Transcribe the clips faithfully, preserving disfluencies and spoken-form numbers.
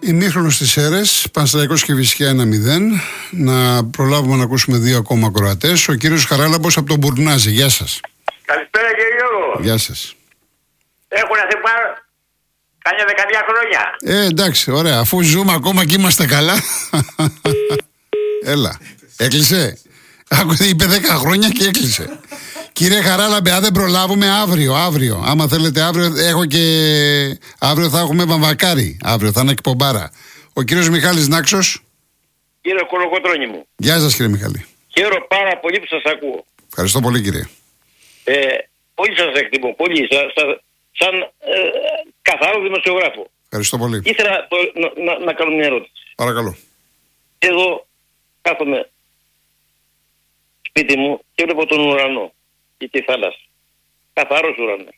Ημίχρονος στις Σέρρες, Πανσεραϊκός Κηφισιά ένα μηδέν. Να προλάβουμε να ακούσουμε δύο ακόμα ακροατές. Ο κύριος Χαράλαμπος από τον Μπουρνάζι. Γεια σας. Καλησπέρα κύριε Γιώργο. Γεια σας. Έχω να θυμάμαι κάμια δεκαετία χρόνια. Ε, εντάξει, ωραία. Αφού ζούμε ακόμα και είμαστε καλά. Έλα. Έκλεισε. Άκουσε, είπε δέκα χρόνια και έκλεισε. Κύριε Χαράλαμπε, αν δεν προλάβουμε αύριο, αύριο. Άμα θέλετε αύριο, έχω και. Αύριο θα έχουμε βαμβακάρι. Αύριο θα είναι εκπομπάρα. Ο κύριος Μιχάλης Νάξος. Κύριε Κολοκοτρώνη μου. Γεια σας κύριε Μιχάλη. Χαίρομαι πάρα πολύ που σας ακούω. Ευχαριστώ πολύ κύριε. Ε, πολύ σας εκτιμώ. Πολύ. Σα, σα, σαν ε, καθαρό δημοσιογράφο. Ευχαριστώ πολύ. Ήθελα το, να, να, να κάνω μια ερώτηση. Παρακαλώ. Εδώ κάθομαι σπίτι μου και βλέπω τον ουρανό και τη θάλασσα. Καθαρός ουρανός.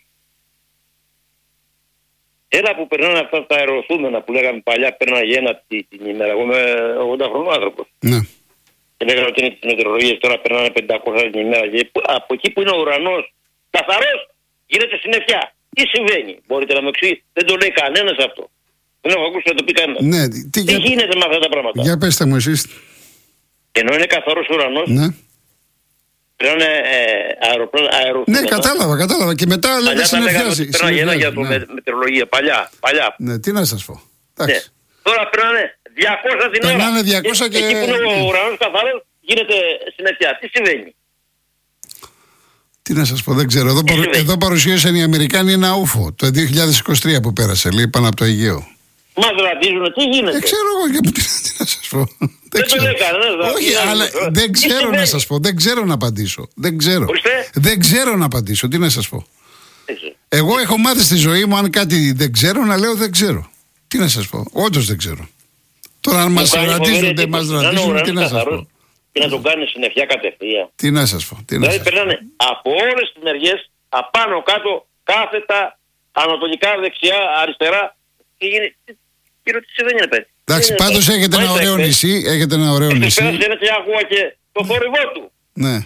Έλα που περνάνε αυτά τα αεροσούμενα που λέγαμε παλιά, περνάγε ένα την ημέρα. Εγώ είμαι ογδόντα χρονών άνθρωπος. Ναι. Και λέγανε ότι είναι τις μετεωρολογίες, τώρα περνάνε πεντακόσια την ημέρα. Και από εκεί που είναι ο ουρανός καθαρός, γίνεται συννεφιά. Τι συμβαίνει, μπορείτε να μου εξηγείτε? Δεν το λέει κανένας αυτό. Δεν έχω ακούσει να το πει κανένας. Ναι, τι τι για... γίνεται με αυτά τα πράγματα? Για πέστε μου εσείς. Ενώ είναι καθαρός ουρανός. Ναι. Πλέον αεροπλάνα. Ναι, κατάλαβα, κατάλαβα. Και μετά λέτε συνεφιάζει. Περνάει ένα για το ναι. μετεωρολογία. Παλιά, παλιά. Ναι, τι να σας πω. Ναι. Τώρα περνάνε διακόσια την ώρα. Περνάνε διακόσια και... Εκεί που είναι ο ουρανός καθαρός γίνεται συννεφιά. Τι συμβαίνει? Τι να σας πω, δεν ξέρω. Εδώ, παρου... Εδώ παρουσίασαν οι Αμερικάνοι ένα ούφο το δύο χιλιάδες είκοσι τρία που πέρασε, λέει, πάνω από το Αιγαίο. Μας ρωτίζουν, τι γίνεται? Δεν ξέρω εγώ και τι, τι να σας πω. Δεν το λέει κανένας. Όχι, αλλά δεν ξέρω να σας πω. Δεν ξέρω να απαντήσω. Δεν ξέρω. Ορίστε. Δεν ξέρω να απαντήσω. Τι να σας πω. Εγώ έχω μάθει στη ζωή μου, αν κάτι δεν ξέρω, να λέω δεν ξέρω. Τι να σας πω. Όντως δεν ξέρω. Τώρα αν μας ρωτήσουν, δεν μας ρωτήσουν, τι να σας πω. Και να τον κάνει συννεφιά κατευθείαν. Τι να σας πω. Δηλαδή περνάνε από όλες τις μεριές, απάνω κάτω, κάθετα, ανατολικά, δεξιά, αριστερά. Και γίνει. Η ερώτηση δεν είναι παιδί. Εντάξει, πάντως έχετε ένα ωραίο νησί. Έχετε ένα ωραίο νησί. Πέρασε ένα και άκουγα και το θόρυβό του. Ναι.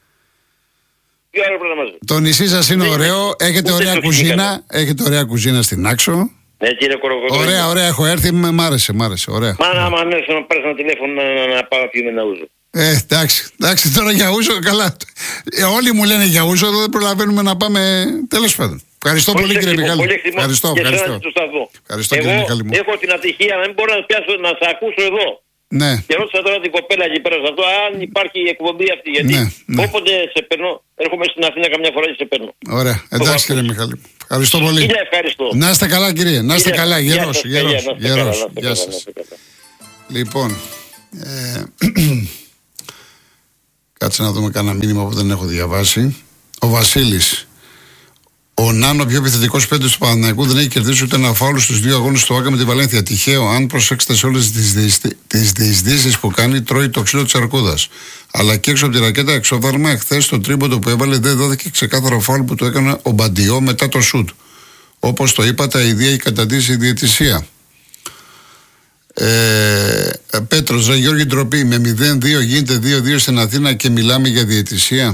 Τι άλλο πρέπει να μας δει. Το νησί σας είναι ωραίο. Έχετε ωραία κουζίνα. Έχετε ωραία κουζίνα στην Άξο. Ναι, κύριε Κοροκοτρώνη. Ωραία, ωραία, έχω έρθει. Μ' άρεσε, μ' άρεσε. Ωραία. Μα να μ' αρέσει να πάρεις ένα τηλέφωνο να, να πάω να πιούμε ένα ούζο. Ε, εντάξει, εντάξει, τώρα για ούζο, καλά. Ε, όλοι μου λένε για ούζο, εδώ δεν προλαβαίνουμε να πάμε. Τέλος πάντων. Ευχαριστώ πολύ, πολύ κύριε Μιχάλη. Ευχαριστώ, ευχαριστώ. Ευχαριστώ κύριε Μιχάλη μου. Έχω την ατυχία να μην μπορώ να πιάσω να σε ακούσω εδώ. Ναι. Και ρώτησα τώρα την κοπέλα εκεί πέρα σε αυτό, αν υπάρχει η εκπομπή αυτή. Γιατί ναι, ναι. όποτε σε παίρνω, έρχομαι στην Αθήνα καμιά φορά και σε παίρνω. Ωραία, εντάξει κύριε Μιχάλη. Ευχαριστώ πολύ. Κύριε, ευχαριστώ. Να είστε καλά, κύριε. Να είστε καλά, γερός. Γεια σας. Λοιπόν. Κάτσε να δούμε κανένα μήνυμα που δεν έχω διαβάσει. Ο Βασίλης. Ο Νάνο, πιο επιθετικός παίκτης του Παναθηναϊκού, δεν έχει κερδίσει ούτε ένα φάουλ στους δύο αγώνες του Άκα με τη Βαλένθια. Τυχαίο, αν προσέξετε σε όλες τις διεισδύσεις που κάνει, τρώει το ξύλο της αρκούδας. Αλλά και έξω από τη ρακέτα εξώφαρμα, εχθές το τρίποντο που έβαλε δεν δόθηκε ξεκάθαρο φάουλ που του έκανε ο Μπαντιό μετά το σουτ. Όπως το είπατε, η Δία έχει καταντήσει η διαιτησία. Ε, Πέτρος, ρε Γιώργη, ντροπή. Με μηδέν δύο γίνεται δύο δύο στην Αθήνα και μιλάμε για διαιτησία.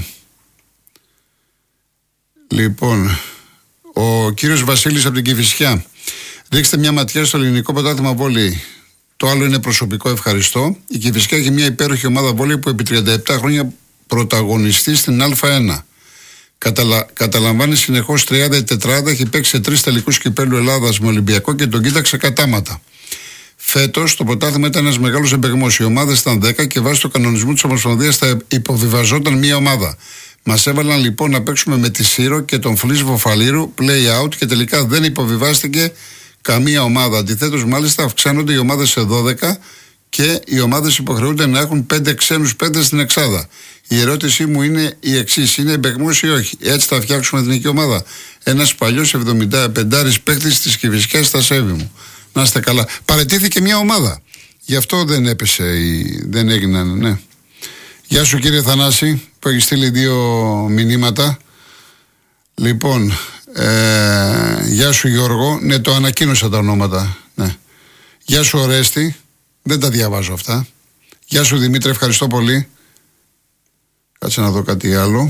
Λοιπόν, ο κύριος Βασίλης από την Κηφισιά. Ρίξτε μια ματιά στο ελληνικό πρωτάθλημα βόλεϊ. Το άλλο είναι προσωπικό, ευχαριστώ. Η Κηφισιά έχει μια υπέροχη ομάδα βόλεϊ που επί τριάντα επτά χρόνια πρωταγωνιστεί στην Α1. Καταλα... Καταλαμβάνει συνεχώς τριάντα τετράδα, έχει παίξει σε τρεις τελικούς κυπέλλου Ελλάδας με Ολυμπιακό και τον κοίταξε κατάματα. Φέτος το πρωτάθλημα ήταν ένας μεγάλος εμπεγμός. Οι ομάδες ήταν δέκα και βάσει του κανονισμού της Ομοσπονδίας θα υποβιβαζόταν μία ομάδα. Μας έβαλαν λοιπόν να παίξουμε με τη Σύρο και τον Φλής Βοφαλίρου play out και τελικά δεν υποβιβάστηκε καμία ομάδα. Αντιθέτως, μάλιστα αυξάνονται οι ομάδες σε δώδεκα και οι ομάδες υποχρεούνται να έχουν πέντε ξένους παίκτες στην εξάδα. Η ερώτησή μου είναι η εξής: είναι εμπεγμός ή όχι? Έτσι θα φτιάξουμε εθνική ομάδα? Ένας παλιός εβδομηνταπεντάρης παίκτης της Κηφισιάς στα σέβη μου. Να είστε καλά. Παραιτήθηκε μια ομάδα. Γι' αυτό δεν έπεσε, η... δεν έγιναν, ναι. Γεια σου κύριε Θανάση, που έχει στείλει δύο μηνύματα. Λοιπόν, ε, γεια σου Γιώργο. Ναι, το ανακοίνωσα τα ονόματα. Ναι. Γεια σου Ορέστη. Δεν τα διαβάζω αυτά. Γεια σου Δημήτρη, ευχαριστώ πολύ. Κάτσε να δω κάτι άλλο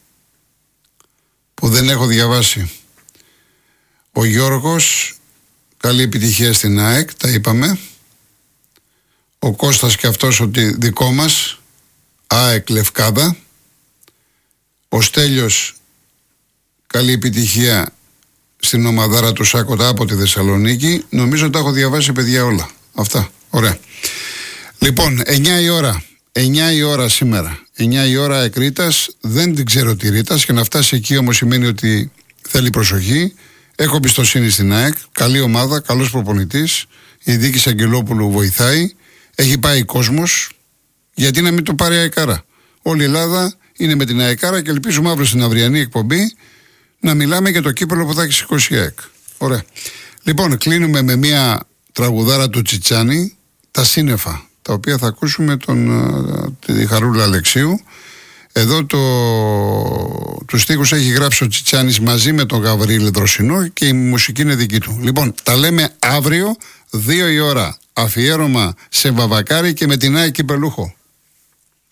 που δεν έχω διαβάσει. Ο Γιώργος καλή επιτυχία στην ΑΕΚ, τα είπαμε. Ο Κώστας και αυτός ότι δικό μας, ΑΕΚ Λευκάδα. Ο Στέλιος, καλή επιτυχία στην ομαδάρα του Σάκοτα από τη Θεσσαλονίκη. Νομίζω τα έχω διαβάσει, παιδιά, όλα. Αυτά, ωραία. Λοιπόν, εννιά η ώρα. εννιά η ώρα σήμερα. εννιά η ώρα ΑΕΚ Ρήτας. Δεν την ξέρω τη Ρήτας, και να φτάσει εκεί όμως σημαίνει ότι θέλει προσοχή. Έχω εμπιστοσύνη στην ΑΕΚ. Καλή ομάδα, καλός προπονητής. Η διοίκηση Αγγελόπουλου βοηθάει. Έχει πάει κόσμος. Γιατί να μην το πάρει η ΑΕΚΑΡΑ? Όλη η Ελλάδα είναι με την ΑΕΚΑΡΑ και ελπίζουμε αύριο στην αυριανή εκπομπή να μιλάμε για το κύπελο που θα έχει σηκώσει η ΑΕΚ. Ωραία. Λοιπόν, κλείνουμε με μια τραγουδάρα του Τσιτσάνη, τα σύννεφα, τα οποία θα ακούσουμε τον, τη Χαρούλα Αλεξίου. Εδώ το, τους στίχους έχει γράψει ο Τσιτσάνης μαζί με τον Γαβρίλη Δροσινό και η μουσική είναι δική του. Λοιπόν, τα λέμε αύριο, δύο η ώρα, αφιέρωμα σε Βαβακάρη και με την ΑΕΚ Κυπελούχο.